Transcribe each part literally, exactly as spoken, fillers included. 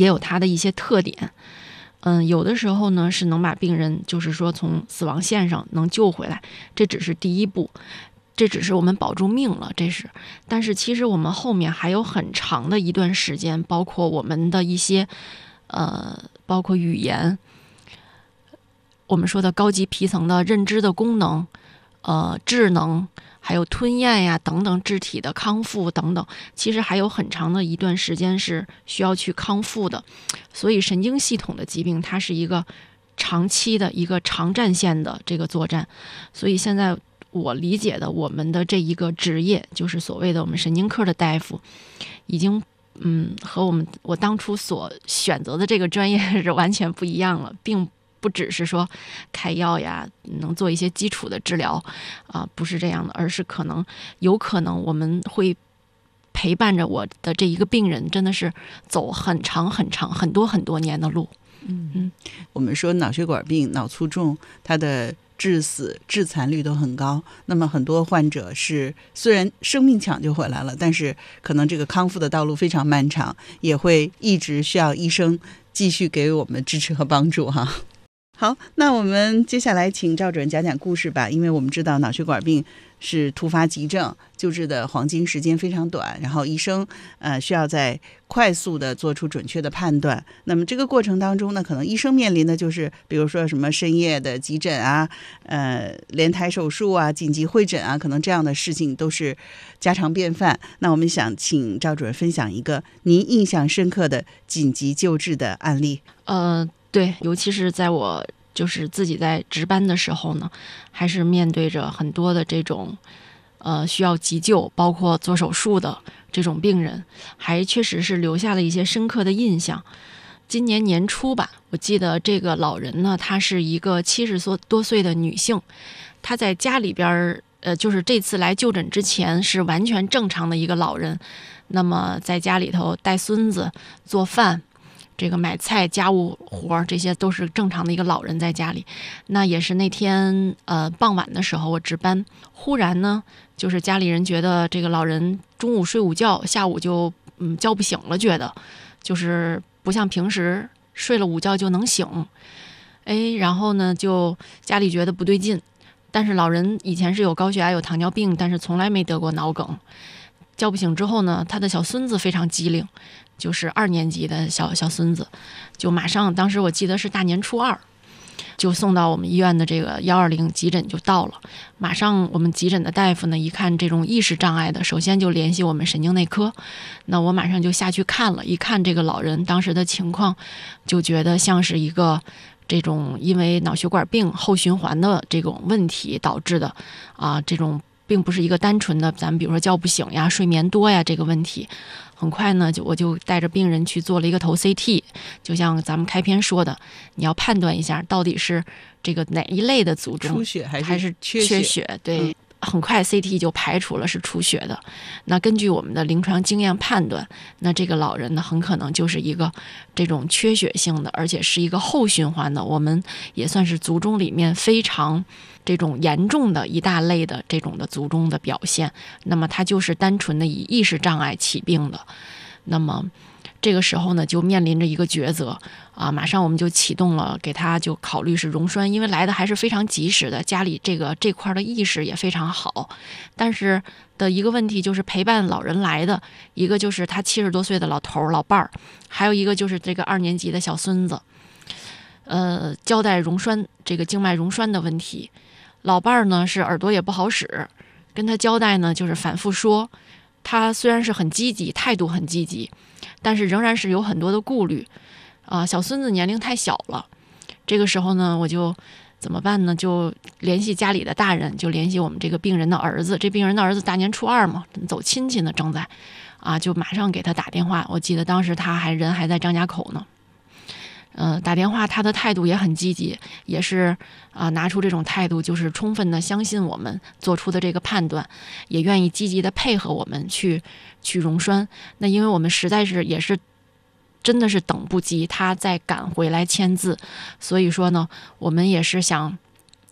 也有它的一些特点。嗯，有的时候呢是能把病人就是说从死亡线上能救回来，这只是第一步，这只是我们保住命了，这是。但是其实我们后面还有很长的一段时间，包括我们的一些呃，包括语言，我们说的高级皮层的认知的功能，呃，智能，还有吞咽呀等等肢体的康复等等，其实还有很长的一段时间是需要去康复的。所以神经系统的疾病它是一个长期的一个长战线的这个作战。所以现在我理解的我们的这一个职业，就是所谓的我们神经科的大夫，已经嗯和我们我当初所选择的这个专业是完全不一样了，并不只是说开药呀，能做一些基础的治疗啊、呃，不是这样的，而是可能有可能我们会陪伴着我的这一个病人，真的是走很长很长很多很多年的路。 嗯嗯，我们说脑血管病、脑卒中，它的致死、致残率都很高。那么很多患者是虽然生命抢救回来了，但是可能这个康复的道路非常漫长，也会一直需要医生继续给我们支持和帮助哈。好，那我们接下来请赵主任讲讲故事吧。因为我们知道脑血管病是突发急症，救治的黄金时间非常短，然后医生呃需要在快速的做出准确的判断。那么这个过程当中呢，可能医生面临的就是比如说什么深夜的急诊啊，呃连台手术啊，紧急会诊啊，可能这样的事情都是家常便饭。那我们想请赵主任分享一个您印象深刻的紧急救治的案例。 呃对，尤其是在我就是自己在值班的时候呢，还是面对着很多的这种呃需要急救，包括做手术的这种病人，还确实是留下了一些深刻的印象。今年年初吧，我记得这个老人呢，她是一个七十多岁的女性，她在家里边呃，就是这次来就诊之前是完全正常的一个老人，那么在家里头带孙子、做饭，这个买菜、家务活，这些都是正常的一个老人在家里。那也是那天呃傍晚的时候我值班，忽然呢就是家里人觉得这个老人中午睡午觉，下午就嗯叫不醒了，觉得就是不像平时睡了午觉就能醒。哎，然后呢就家里觉得不对劲，但是老人以前是有高血压有糖尿病，但是从来没得过脑梗。叫不醒之后呢，他的小孙子非常机灵，就是二年级的小小孙子，就马上当时我记得是大年初二，就送到我们医院的这个幺二零急诊就到了。马上我们急诊的大夫呢一看这种意识障碍的，首先就联系我们神经内科。那我马上就下去看了，一看这个老人当时的情况，就觉得像是一个这种因为脑血管病后循环的这种问题导致的啊，这种并不是一个单纯的咱们比如说叫不醒呀、睡眠多呀这个问题。很快呢，就我就带着病人去做了一个头 C T， 就像咱们开篇说的，你要判断一下到底是这个哪一类的卒中， 出血还是还是缺血？血对、嗯，很快 C T 就排除了是出血的。那根据我们的临床经验判断，那这个老人呢，很可能就是一个这种缺血性的，而且是一个后循环的，我们也算是卒中里面非常这种严重的一大类的这种的卒中的表现。那么它就是单纯的以意识障碍起病的。那么这个时候呢，就面临着一个抉择啊，马上我们就启动了，给他就考虑是溶栓，因为来的还是非常及时的，家里这个这块的意识也非常好。但是的一个问题就是陪伴老人来的，一个就是他七十多岁的老头老伴儿，还有一个就是这个二年级的小孙子。呃，交代溶栓这个静脉溶栓的问题，老伴儿呢是耳朵也不好使，跟他交代呢就是反复说。他虽然是很积极，态度很积极，但是仍然是有很多的顾虑啊。小孙子年龄太小了，这个时候呢，我就怎么办呢？就联系家里的大人，就联系我们这个病人的儿子。这病人的儿子大年初二嘛，走亲戚呢，正在啊，就马上给他打电话。我记得当时他还人还在张家口呢。呃，打电话，他的态度也很积极，也是啊、呃，拿出这种态度，就是充分的相信我们做出的这个判断，也愿意积极的配合我们去去溶栓。那因为我们实在是也是真的是等不及他再赶回来签字，所以说呢，我们也是想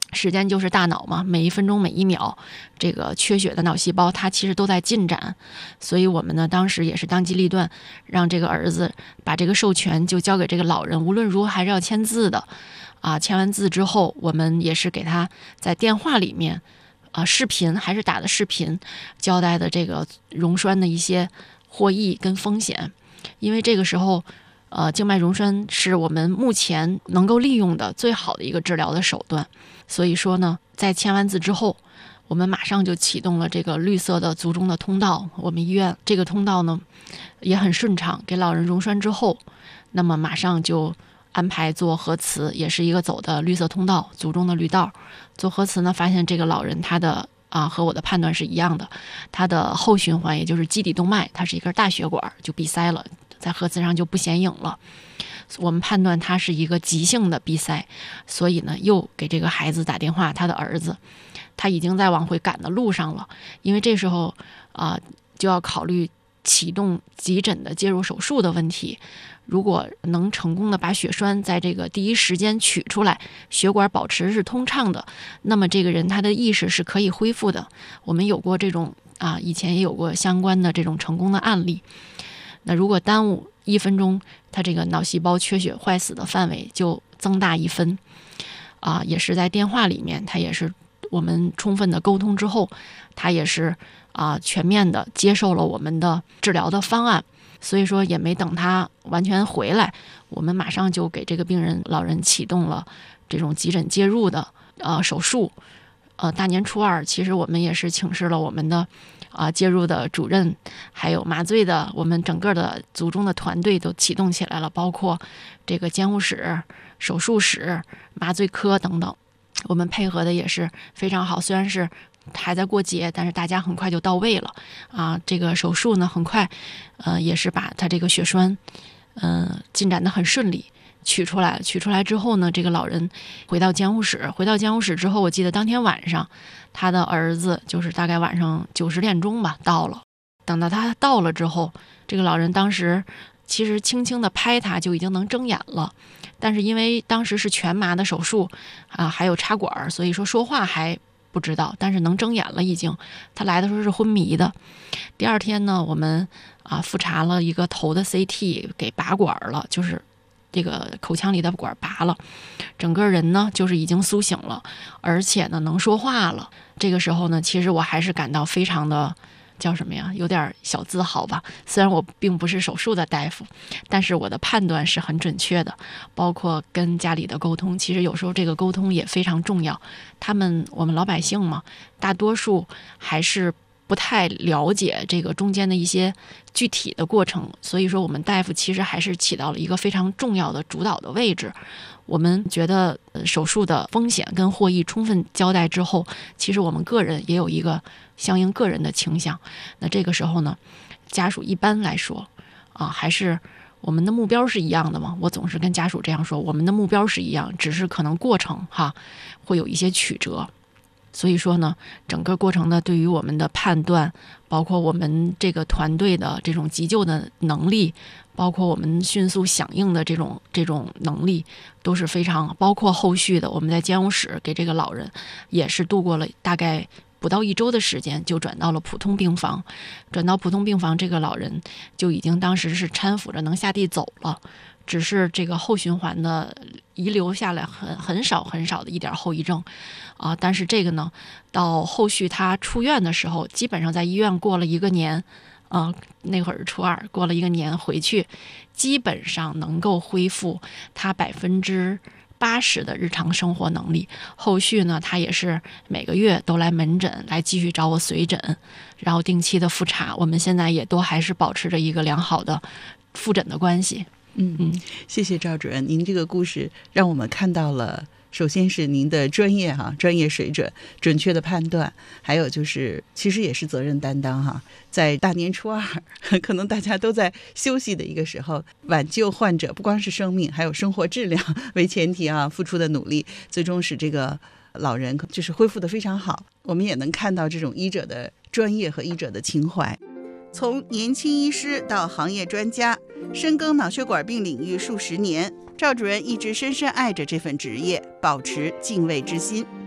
时间就是大脑嘛，每一分钟每一秒，这个缺血的脑细胞它其实都在进展，所以我们呢当时也是当机立断，让这个儿子把这个授权就交给这个老人，无论如何还是要签字的啊。签完字之后，我们也是给他在电话里面啊视频还是打的视频，交代的这个溶栓的一些获益跟风险，因为这个时候。呃，静脉溶栓是我们目前能够利用的最好的一个治疗的手段，所以说呢，在签完字之后，我们马上就启动了这个绿色的卒中的通道。我们医院这个通道呢也很顺畅，给老人溶栓之后，那么马上就安排做核磁，也是一个走的绿色通道，卒中的绿道。做核磁呢，发现这个老人他的啊和我的判断是一样的，他的后循环也就是基底动脉，它是一根大血管就闭塞了。在核磁上就不显影了，我们判断他是一个急性的闭塞，所以呢又给这个孩子打电话，他的儿子他已经在往回赶的路上了，因为这时候啊、呃、就要考虑启动急诊的介入手术的问题。如果能成功的把血栓在这个第一时间取出来，血管保持是通畅的，那么这个人他的意识是可以恢复的。我们有过这种啊，以前也有过相关的这种成功的案例。那如果耽误一分钟，它这个脑细胞缺血坏死的范围就增大一分，啊，也是在电话里面，它也是我们充分的沟通之后，它也是啊全面的接受了我们的治疗的方案，所以说也没等他完全回来，我们马上就给这个病人老人启动了这种急诊介入的呃手术。呃，大年初二，其实我们也是请示了我们的啊、呃、介入的主任，还有麻醉的，我们整个的卒中的团队都启动起来了，包括这个监护室、手术室、麻醉科等等，我们配合的也是非常好。虽然是还在过节，但是大家很快就到位了啊。这个手术呢，很快，呃，也是把他这个血栓，嗯、呃，进展得很顺利。取出来，取出来之后呢，这个老人回到监护室，回到监护室之后，我记得当天晚上，他的儿子就是大概晚上九十点钟吧到了。等到他到了之后，这个老人当时其实轻轻的拍他就已经能睁眼了，但是因为当时是全麻的手术啊，还有插管，所以说说话还不知道，但是能睁眼了已经。他来的时候是昏迷的。第二天呢，我们啊复查了一个头的 C T， 给拔管了，就是。这个口腔里的管拔了，整个人呢就是已经苏醒了，而且呢能说话了。这个时候呢，其实我还是感到非常的叫什么呀，有点小自豪吧。虽然我并不是手术的大夫，但是我的判断是很准确的，包括跟家里的沟通，其实有时候这个沟通也非常重要。他们我们老百姓嘛，大多数还是不太了解这个中间的一些具体的过程，所以说我们大夫其实还是起到了一个非常重要的主导的位置。我们觉得手术的风险跟获益充分交代之后，其实我们个人也有一个相应个人的倾向。那这个时候呢，家属一般来说啊，还是我们的目标是一样的嘛。我总是跟家属这样说，我们的目标是一样，只是可能过程哈会有一些曲折。所以说呢，整个过程呢，对于我们的判断，包括我们这个团队的这种急救的能力，包括我们迅速响应的这种这种能力，都是非常，包括后续的我们在监护室给这个老人也是度过了大概不到一周的时间，就转到了普通病房。转到普通病房，这个老人就已经当时是搀扶着能下地走了，只是这个后循环的遗留下来很很少很少的一点后遗症啊。但是这个呢，到后续他出院的时候，基本上在医院过了一个年啊，那会儿初二过了一个年回去，基本上能够恢复他百分之八十的日常生活能力。后续呢，他也是每个月都来门诊来继续找我随诊，然后定期的复查。我们现在也都还是保持着一个良好的复诊的关系。 嗯嗯，谢谢赵主任，您这个故事让我们看到了，首先是您的专业哈、啊，专业水准，准确的判断，还有就是其实也是责任担当哈、啊。在大年初二，可能大家都在休息的一个时候，挽救患者不光是生命，还有生活质量为前提啊，付出的努力，最终使这个老人就是恢复得非常好。我们也能看到这种医者的专业和医者的情怀。从年轻医师到行业专家，深耕脑血管病领域数十年，赵主任一直深深爱着这份职业，保持敬畏之心。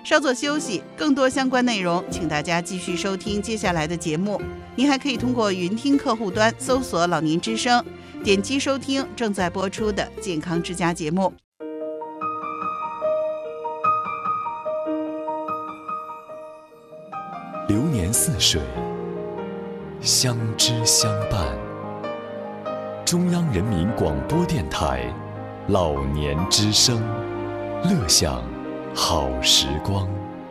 稍作休息，更多相关内容请大家继续收听接下来的节目。您还可以通过云听客户端搜索老年之声，点击收听正在播出的健康之家节目。 流年似水，相知相伴。中央人民广播电台老年之声，乐享好时光。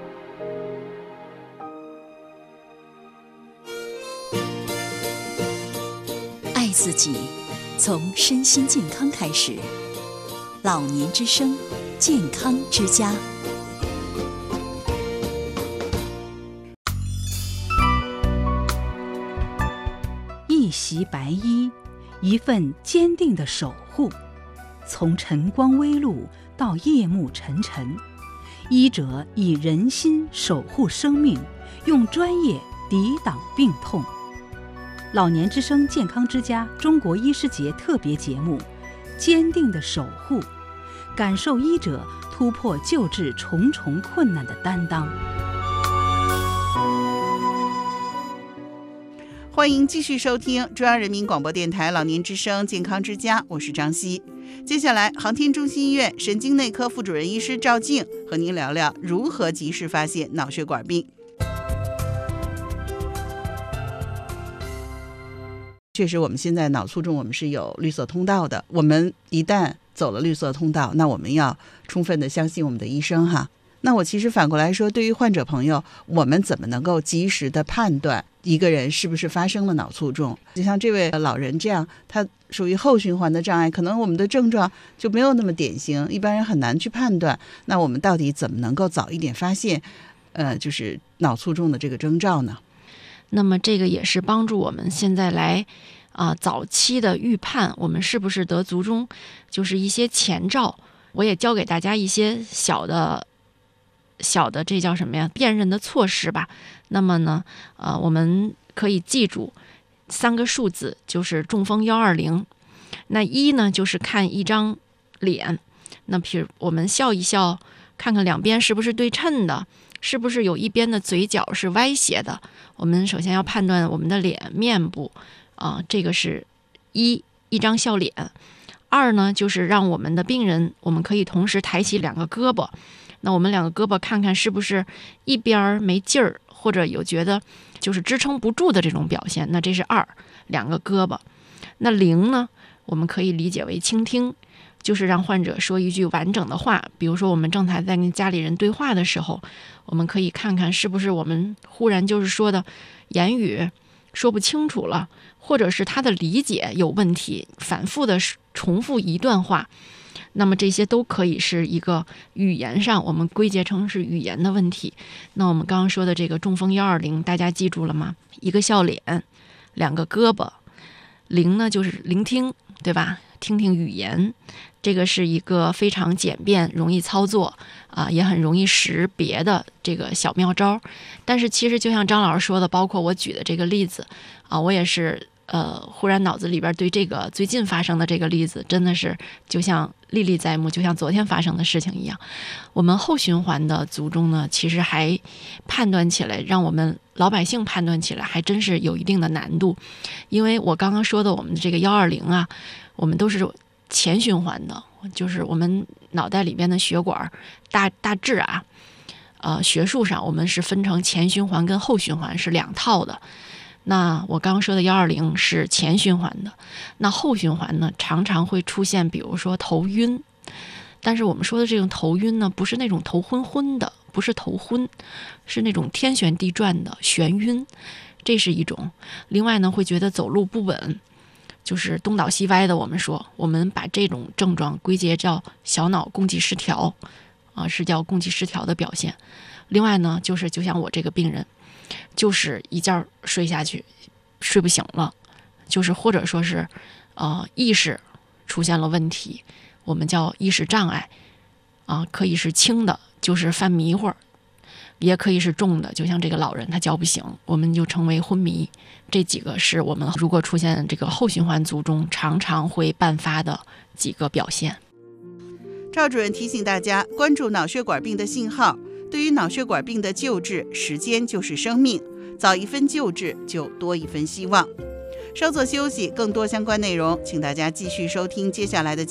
爱自己，从身心健康开始。老年之声，健康之家。 一袭白衣，一份坚定的守护。从晨光微露到夜幕沉沉，医者以人心守护生命，用专业抵挡病痛。老年之声健康之家中国医师节特别节目，坚定的守护，感受医者突破救治重重困难的担当。 欢迎继续收听中央人民广播电台老年之声健康之家，我是张希。接下来，航天中心医院神经内科副主任医师赵静和您聊聊如何及时发现脑血管病。确实，我们现在脑卒中我们是有绿色通道的，我们一旦走了绿色通道，那我们要充分的相信我们的医生哈。那我其实反过来说，对于患者朋友，我们怎么能够及时的判断一个人是不是发生了脑卒中？就像这位老人这样，他属于后循环的障碍，可能我们的症状就没有那么典型，一般人很难去判断。那我们到底怎么能够早一点发现呃，就是脑卒中的这个征兆呢？ 那么这个也是帮助我们现在来啊、呃、早期的预判我们是不是得卒中，就是一些前兆。我也教给大家一些小的小的这叫什么呀？辨认的措施吧。那么呢，呃，我们可以记住三个数字，就是中风幺二零。那一呢，就是看一张脸，那譬如我们笑一笑，看看两边是不是对称的，是不是有一边的嘴角是歪斜的。我们首先要判断我们的脸面部啊、呃，这个是一一张笑脸。二呢，就是让我们的病人，我们可以同时抬起两个胳膊。那我们两个胳膊看看是不是一边没劲儿，或者有觉得就是支撑不住的这种表现，那这是二，两个胳膊。那零呢，我们可以理解为倾听，就是让患者说一句完整的话。比如说我们正在在跟家里人对话的时候，我们可以看看是不是我们忽然就是说的言语说不清楚了，或者是他的理解有问题，反复的重复一段话。那么这些都可以是一个语言上，我们归结成是语言的问题。那我们刚刚说的这个中风幺二零，大家记住了吗？一个笑脸，两个胳膊，零呢就是聆听，对吧？听听语言，这个是一个非常简便、容易操作啊、呃，也很容易识别的这个小妙招。但是其实就像张老师说的，包括我举的这个例子啊、呃，我也是。呃，忽然脑子里边对这个最近发生的这个例子，真的是就像历历在目，就像昨天发生的事情一样。我们后循环的卒中呢，其实还判断起来，让我们老百姓判断起来还真是有一定的难度。因为我刚刚说的我们的这个幺二零啊，我们都是前循环的，就是我们脑袋里边的血管大大致啊，呃，学术上我们是分成前循环跟后循环是两套的。那我刚刚说的幺二零是前循环的，那后循环呢，常常会出现，比如说头晕。但是我们说的这种头晕呢，不是那种头昏昏的，不是头昏，是那种天旋地转的眩晕，这是一种。另外呢，会觉得走路不稳，就是东倒西歪的。我们说，我们把这种症状归结叫小脑供给失调，啊，是叫供给失调的表现。另外呢，就是就像我这个病人。就是一觉睡下去，睡不醒了，就是或者说是，呃，意识出现了问题，我们叫意识障碍，啊、呃，可以是轻的，就是犯迷糊，也可以是重的，就像这个老人他叫不醒，我们就称为昏迷。这几个是我们如果出现这个后循环卒中常常会伴发的几个表现。 赵主任提醒大家关注脑血管病的信号。 对于脑血管病的救治，时间就是生命，早一分救治就多一分希望。稍作休息，更多相关内容，请大家继续收听接下来的